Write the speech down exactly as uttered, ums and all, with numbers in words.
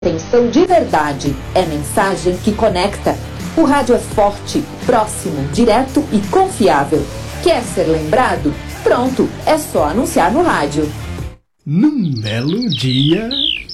Atenção de verdade, é mensagem que conecta. O rádio é forte, próximo, direto e confiável. Quer ser lembrado? Pronto, é só anunciar no rádio. Num belo dia,